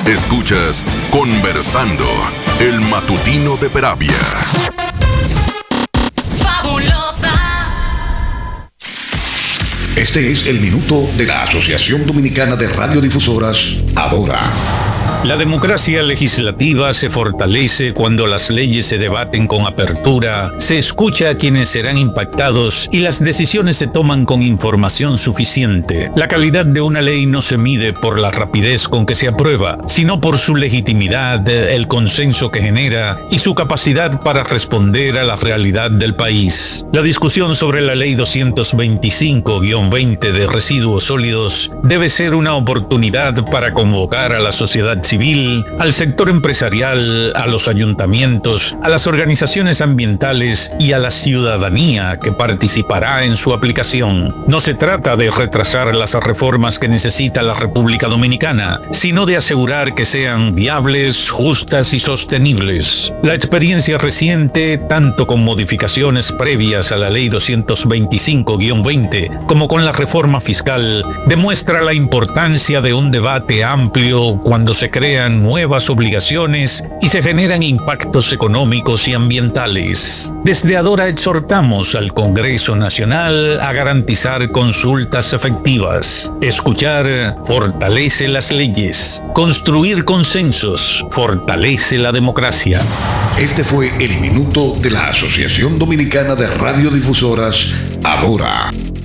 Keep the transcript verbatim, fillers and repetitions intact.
Escuchas Conversando, el matutino de Peravia. Fabulosa. Este es el minuto de la Asociación Dominicana de Radiodifusoras, Adora. La democracia legislativa se fortalece cuando las leyes se debaten con apertura, se escucha a quienes serán impactados y las decisiones se toman con información suficiente. La calidad de una ley no se mide por la rapidez con que se aprueba, sino por su legitimidad, el consenso que genera y su capacidad para responder a la realidad del país. La discusión sobre la Ley doscientos veinticinco guión veinte de residuos sólidos debe ser una oportunidad para convocar a la sociedad civil civil, al sector empresarial, a los ayuntamientos, a las organizaciones ambientales y a la ciudadanía que participará en su aplicación. No se trata de retrasar las reformas que necesita la República Dominicana, sino de asegurar que sean viables, justas y sostenibles. La experiencia reciente, tanto con modificaciones previas a la Ley doscientos veinticinco guión veinte como con la reforma fiscal, demuestra la importancia de un debate amplio cuando se crean nuevas obligaciones y se generan impactos económicos y ambientales. Desde Adora exhortamos al Congreso Nacional a garantizar consultas efectivas. Escuchar fortalece las leyes. Construir consensos fortalece la democracia. Este fue el minuto de la Asociación Dominicana de Radiodifusoras, Adora.